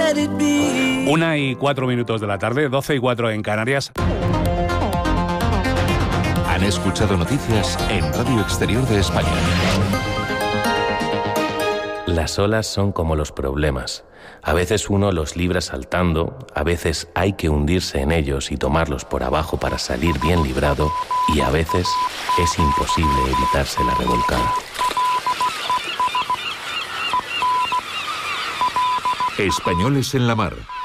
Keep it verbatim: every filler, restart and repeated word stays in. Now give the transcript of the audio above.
Una y cuatro minutos de la tarde, doce y cuatro en Canarias. Han escuchado noticias en Radio Exterior de España. Las olas son como los problemas. A veces uno los libra saltando, a veces hay que hundirse en ellos y tomarlos por abajo para salir bien librado, y a veces es imposible evitarse la revolcada. Españoles en la mar.